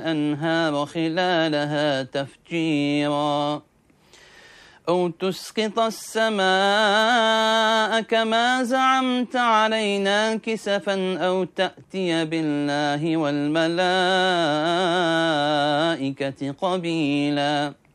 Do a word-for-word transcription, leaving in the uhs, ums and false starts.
أنهار خلالها تفجيرا أو تسقط السماء كما زعمت علينا كسفا أو تأتي بالله والملائكة قبيلا